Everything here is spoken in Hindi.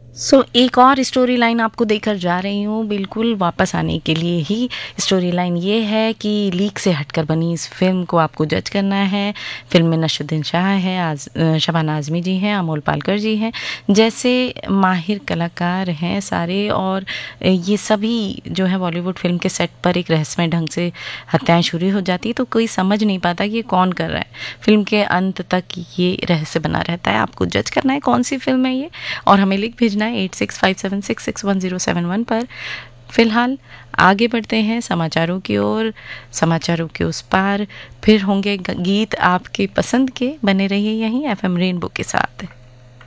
एक और स्टोरी लाइन आपको देकर जा रही हूँ, बिल्कुल वापस आने के लिए ही। स्टोरी लाइन ये है कि लीक से हटकर बनी इस फिल्म को आपको जज करना है। फिल्म में नसरुद्दीन शाह है, शबाना आज़मी जी हैं, अमोल पालकर जी हैं, जैसे माहिर कलाकार हैं सारे। और ये सभी जो है बॉलीवुड फिल्म के सेट पर एक रहस्यमय ढंग से हत्याएं शुरू हो जाती, तो कोई समझ नहीं पाता कि ये कौन कर रहा है। फिल्म के अंत तक ये रहस्य बना रहता है, आपको जज करना है कौन सी फिल्म है ये, और हमें लिख भेजना है 8657661071 पर। फिलहाल आगे बढ़ते हैं समाचारों की ओर, समाचारों के उस पार। फिर होंगे गीत आपके पसंद के, बने रहिए यहीं एफएम रेनबो के साथ।